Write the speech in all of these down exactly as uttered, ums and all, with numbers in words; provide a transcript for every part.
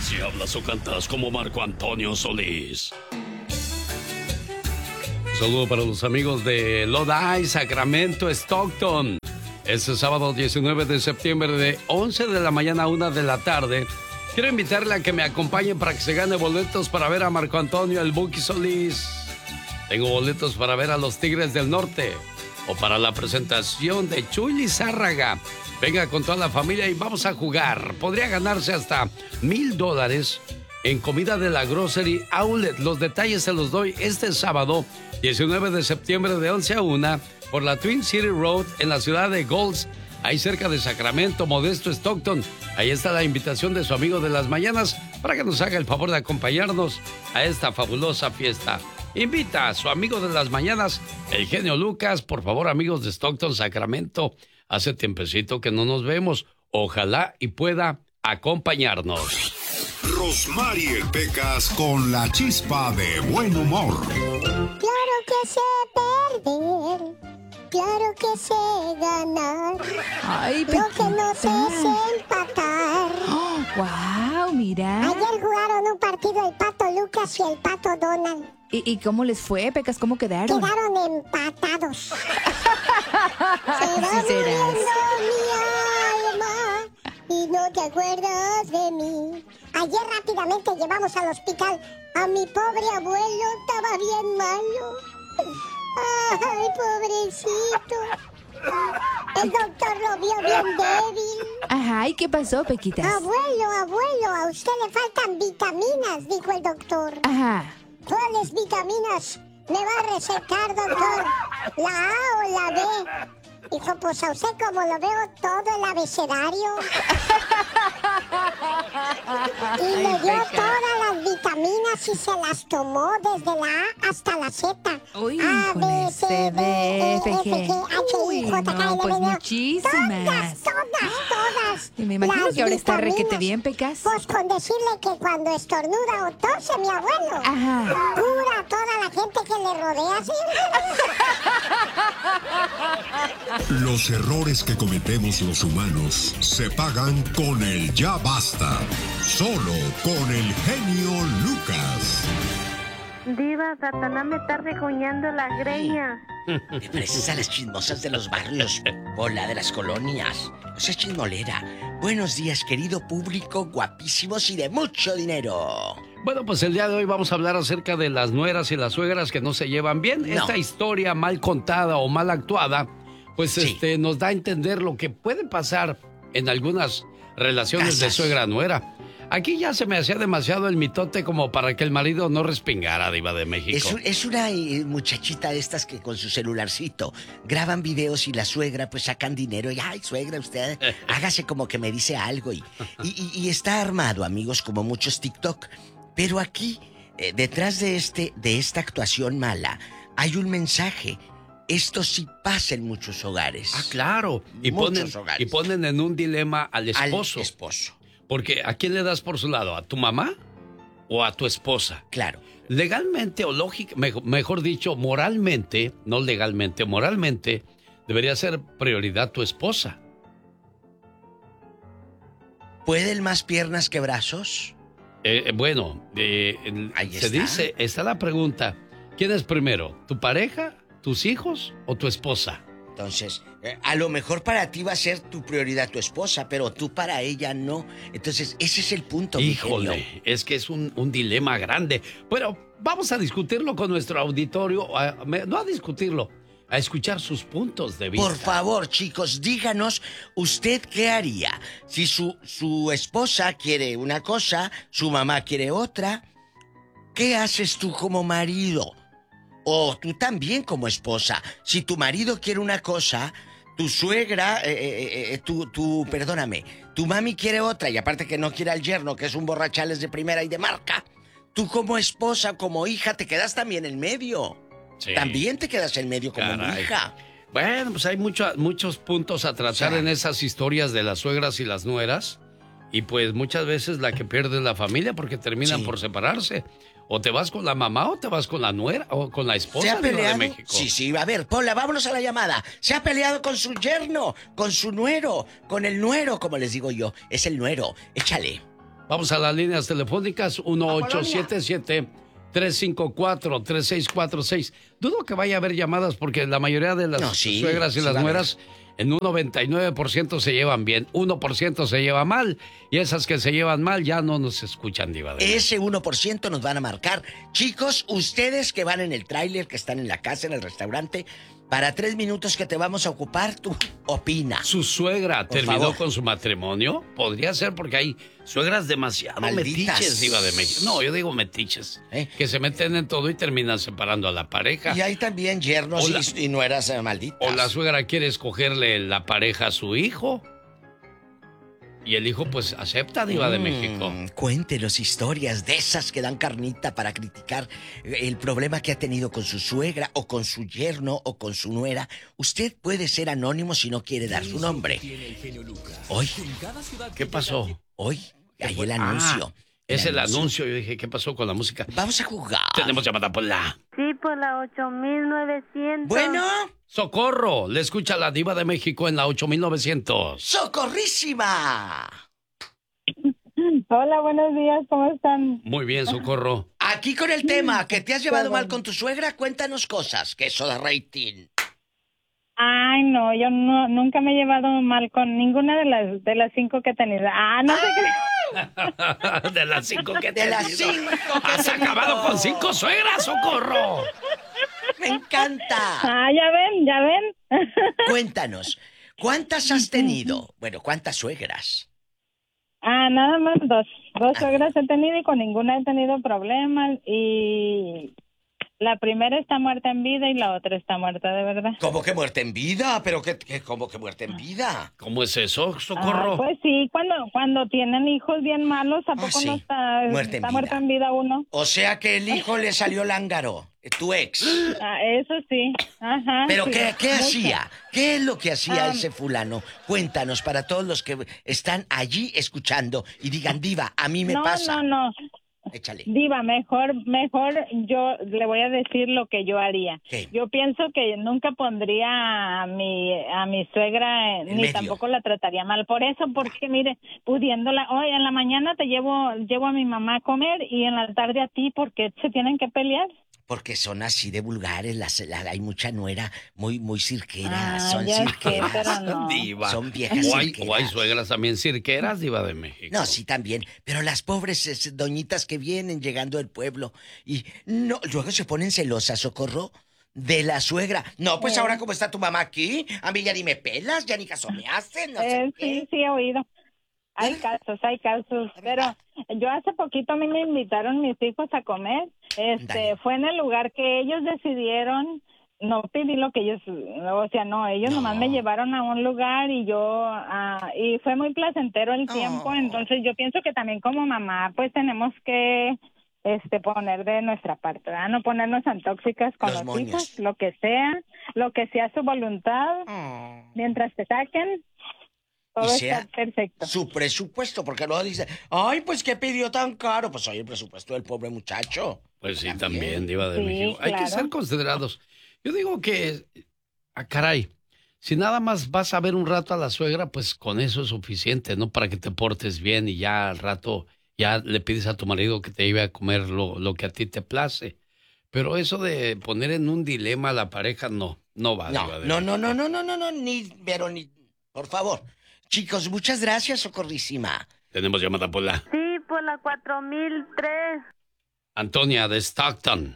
Si hablas o cantas como Marco Antonio Solís. Un saludo para los amigos de Lodi, Sacramento, Stockton. Este sábado diecinueve de septiembre de once de la mañana a una de la tarde. Quiero invitarle a que me acompañen para que se gane boletos para ver a Marco Antonio, el Buki Solís. Tengo boletos para ver a los Tigres del Norte o para la presentación de Chuy Lizárraga. Venga con toda la familia y vamos a jugar. Podría ganarse hasta mil dólares en comida de la Grocery Outlet. Los detalles se los doy este sábado, diecinueve de septiembre de once a una, por la Twin City Road en la ciudad de Golds, ahí cerca de Sacramento, Modesto, Stockton. Ahí está la invitación de su amigo de las mañanas para que nos haga el favor de acompañarnos a esta fabulosa fiesta. Invita a su amigo de las mañanas, el genio Lucas. Por favor, amigos de Stockton, Sacramento, hace tiempecito que no nos vemos. Ojalá y pueda acompañarnos. Rosmarie Pecas con la chispa de buen humor. Claro que sé perder, claro que sé ganar. Ay, Lo que no sé es empatar. Oh, wow, mira. Ayer jugaron un partido el Pato Lucas y el Pato Donald. ¿Y, y cómo les fue, Pecas? ¿Cómo quedaron? Quedaron empatados. Se va Sí serás. muriendo mi alma y no te acuerdas de mí. Ayer rápidamente llevamos al hospital a mi pobre abuelo, estaba bien malo. Ay, pobrecito. El doctor lo vio bien débil. Ajá, ¿y qué pasó, Pequitas? Abuelo, abuelo, a usted le faltan vitaminas, dijo el doctor. Ajá. ¿Cuáles vitaminas me va a recetar, doctor? ¿La A o la B? Dijo, pues a usted como lo veo todo el abecedario. Y le dio todas las vitaminas y se las tomó desde la A hasta la Z. Uy, A, con B, ese C, D, E, F, G, H, I, J, K, L, no, M, pues N, O. muchísimas. Todas, todas, todas. Y me imagino Las que ahora está vitaminas. requete bien, Pecas. Pues con decirle que cuando estornuda o tose mi abuelo, Ajá. cura a toda la gente que le rodea, ¿sí? Los errores que cometemos los humanos se pagan con el ya basta. Solo con el genio Lucas. Diva, Satanás me está rejoñando la greña. Te pareces a las chismosas de los barrios, Pola, de las colonias. O sea, chismolera. Buenos días, querido público, guapísimos y de mucho dinero. Bueno, pues el día de hoy vamos a hablar acerca de las nueras y las suegras que no se llevan bien. No. Esta historia mal contada o mal actuada, pues Sí. este nos da a entender lo que puede pasar en algunas relaciones de Casas. suegra-nuera. Aquí ya se me hacía demasiado el mitote como para que el marido no respingara, Diva de México. Es, un- es una eh, muchachita de estas que con su celularcito graban videos y la suegra pues sacan dinero y, ay, suegra, usted hágase como que me dice algo. Y, y, y- y está armado, amigos, como muchos TikTok. Pero aquí, eh, detrás de, este, de esta actuación mala, hay un mensaje. Esto sí pasa en muchos hogares. Ah, claro. Y Muchos ponen, hogares. y ponen en un dilema al esposo. Al esposo. Porque ¿a quién le das por su lado? ¿A tu mamá o a tu esposa? Claro. Legalmente o lógica, mejor, mejor dicho, moralmente, no legalmente, moralmente, debería ser prioridad tu esposa. ¿Pueden más piernas que brazos? Eh, eh, bueno, eh, el- Ahí se está. dice, está la pregunta, ¿quién es primero? ¿Tu pareja, tus hijos o tu esposa? Entonces, eh, a lo mejor para ti va a ser tu prioridad tu esposa, pero tú para ella no. Entonces, ese es el punto, mi genio. Híjole, es que es un, un dilema grande. Bueno, vamos a discutirlo con nuestro auditorio, a- me- no a discutirlo, a escuchar sus puntos de vista. Por favor, chicos, díganos, ¿usted qué haría? Si su, su esposa quiere una cosa, su mamá quiere otra, ¿qué haces tú como marido? O tú también como esposa. Si tu marido quiere una cosa, tu suegra, eh, eh, eh, tu, tu, perdóname, tu mami quiere otra, y aparte que no quiere al yerno, que es un borrachales de primera y de marca, tú como esposa, como hija, te quedas también en medio. Sí. También te quedas en medio como Caray. hija. Bueno, pues hay mucho- muchos puntos a tratar O sea, en esas historias de las suegras y las nueras. Y pues muchas veces la que pierde es la familia porque terminan Sí. por separarse. O te vas con la mamá o te vas con la nuera o con la ¿Se esposa ha Diva de peleado? México. Sí, sí, a ver, Pola, vámonos a la llamada. Se ha peleado con su yerno, con su nuero, con el nuero, como les digo yo. Es el nuero. Échale. Vamos a las líneas telefónicas uno ocho siete siete, tres cinco cuatro, tres seis cuatro seis. Dudo que vaya a haber llamadas porque la mayoría de las no, sí, suegras y sí las nueras en un noventa y nueve por ciento se llevan bien, uno por ciento se lleva mal y esas que se llevan mal ya no nos escuchan, Diva de México. Ese uno por ciento nos van a marcar. Chicos, ustedes que van en el tráiler, que están en la casa, en el restaurante, para tres minutos que te vamos a ocupar, tú opina. ¿Su suegra Por terminó favor. con su matrimonio? Podría ser porque hay suegras demasiado Malditas. metiches, Diva de México. No, yo digo metiches. ¿Eh? Que se meten en todo y terminan separando a la pareja. Y hay también yernos O la- y, y nueras eh, malditas. O la suegra quiere escogerle la pareja a su hijo. Y el hijo pues acepta, Diva de Mm, México. Cuéntenos historias de esas que dan carnita para criticar el problema que ha tenido con su suegra o con su yerno o con su nuera. Usted puede ser anónimo si no quiere dar su nombre. Hoy, ¿Qué pasó? hoy, hay el anuncio. Ah, es el anuncio. Yo dije, ¿qué pasó con la música? Vamos a jugar. Tenemos llamada por la... Sí, por la ocho mil novecientos. Bueno, ¡Socorro! Le escucha la Diva de México en la ocho mil novecientos. ¡socorrísima! Hola, buenos días, ¿cómo están? Muy bien, Socorro. Aquí con el tema, que te has llevado mal con tu suegra, cuéntanos cosas, que eso da rating. Ay, no, yo no, nunca me he llevado mal con ninguna de las de las cinco que he tenido. Ah, no sé qué. De las cinco que De las tenido. cinco que ¿Has he tenido. acabado con cinco suegras, Socorro? Me encanta. Ah, ya ven, ya ven. Cuéntanos, ¿cuántas has tenido? Bueno, ¿cuántas suegras? Ah, nada más dos. Dos suegras he tenido y con ninguna he tenido problemas. Y la primera está muerta en vida y la otra está muerta de verdad. ¿Cómo que muerte en vida? ¿Pero qué, qué cómo que muerte en vida? ¿Cómo es eso, Ah, Socorro? pues sí, cuando cuando tienen hijos bien malos, ¿a Ah, poco sí. no está, Muerte en está vida. muerta en vida uno? O sea que el hijo le salió lángaro, eh, tu ex. Ah, eso sí. Ajá. ¿Pero sí, qué, qué mucho. hacía? ¿Qué es lo que hacía Ah. ese fulano? Cuéntanos para todos los que están allí escuchando y digan, Diva, a mí me no, pasa. No, no, Échale. Diva, mejor, mejor yo le voy a decir lo que yo haría. ¿Qué? Yo pienso que nunca pondría a mi a mi suegra, eh, En ni medio. tampoco la trataría mal por eso, porque mire, pudiéndola, hoy en la mañana te llevo llevo a mi mamá a comer y en la tarde a ti, porque se tienen que pelear. Porque son así de vulgares, las, la- hay mucha nuera muy, muy cirqueras, Ah, son ya sé, cirqueras. pero no. Diva. Son viejas O hay, cirqueras. o hay suegras también cirqueras, Diva de México. No, sí, también. Pero las pobres es, doñitas que vienen llegando del pueblo y no, luego se ponen celosas, Socorro, de la suegra. No, pues Sí. ahora como está tu mamá aquí, a mí ya ni me pelas, ya ni caso me hacen, no sé Eh, qué. sí, sí he oído. Hay casos, hay casos, pero yo hace poquito a mí me invitaron mis hijos a comer. Este, Dale. fue en el lugar que ellos decidieron, no pedí lo que ellos, o sea, no, ellos No. nomás me llevaron a un lugar y yo, ah, y fue muy placentero el tiempo, Oh. entonces yo pienso que también como mamá, pues tenemos que, este, poner de nuestra parte, ¿verdad? No ponernos tan tóxicas con Los los, moños. hijos, lo que sea, lo que sea su voluntad, Oh. mientras te saquen. Todo Y sea está perfecto. su presupuesto, porque luego dice, ay, pues qué pidió tan caro. Pues oye, el presupuesto del pobre muchacho. Pues sí, también, Diva de Sí, México. Hay que claro. ser considerados. Yo digo que, ah, caray, si nada más vas a ver un rato a la suegra, pues con eso es suficiente, ¿no? Para que te portes bien y ya al rato ya le pides a tu marido que te lleve a comer lo, lo que a ti te place. Pero eso de poner en un dilema a la pareja, no, no va. No, Diva de no, no, México. no, no, no, no, no, ni, pero ni, por favor. Chicos, muchas gracias, Socorrísima. Tenemos llamada por la Sí, por la cuatro mil tres. Antonia de Stockton,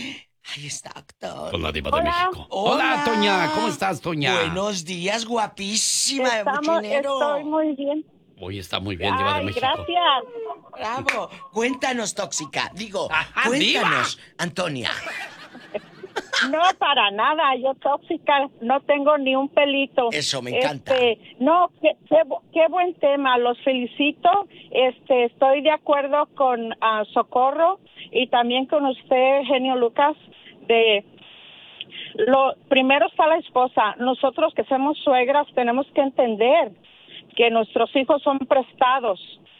Ahí está, actor. con la Diva de Hola. México. Hola, Toña, ¿cómo estás, Toña? Buenos días, guapísima, de Estamos, mucho dinero. estoy muy bien. Hoy está muy bien, Diva de Ay, México. gracias. Bravo. Cuéntanos, tóxica. Digo, Ajá, cuéntanos, Antonia. No, para nada, yo tóxica, no tengo ni un pelito. Eso, me encanta. Este, no, qué, qué, bu- qué buen tema, los felicito. Este, estoy de acuerdo con ah, Socorro y también con usted, Genio Lucas, de lo primero está la esposa. Nosotros que somos suegras tenemos que entender que nuestros hijos son prestados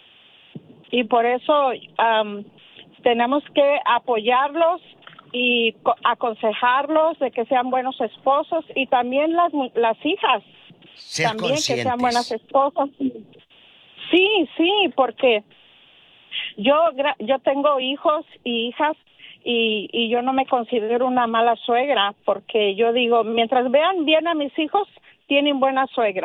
y por eso am, tenemos que apoyarlos y co- aconsejarlos de que sean buenos esposos y también las mu- las hijas Ser también que sean conscientes. buenas esposas. Sí, sí, porque Yo, yo tengo hijos y hijas y, y yo no me considero una mala suegra porque yo digo, mientras vean bien a mis hijos, tienen buena suegra.